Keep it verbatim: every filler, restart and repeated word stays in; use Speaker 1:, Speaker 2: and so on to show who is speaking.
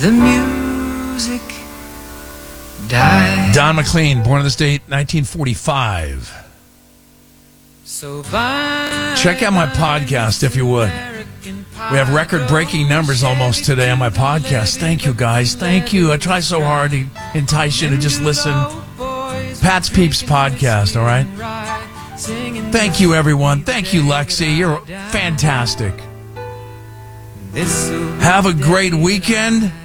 Speaker 1: the music died.
Speaker 2: Don McLean, born in the state, nineteen forty-five.
Speaker 1: So bye.
Speaker 2: Check out my podcast if you would. We have record-breaking numbers almost today on my podcast. Thank you, guys. Thank you. I try so hard to entice you to just listen. Pat's Peeps podcast, all right? Thank you, everyone. Thank you, Lexi. You're fantastic. Have a great weekend.